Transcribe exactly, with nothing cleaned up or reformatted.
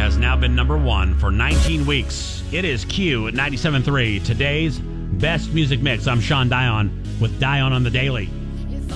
has now been number one for nineteen weeks. It is Q at ninety-seven point three, today's best music mix. I'm Sean Dion with Dion on the Daily.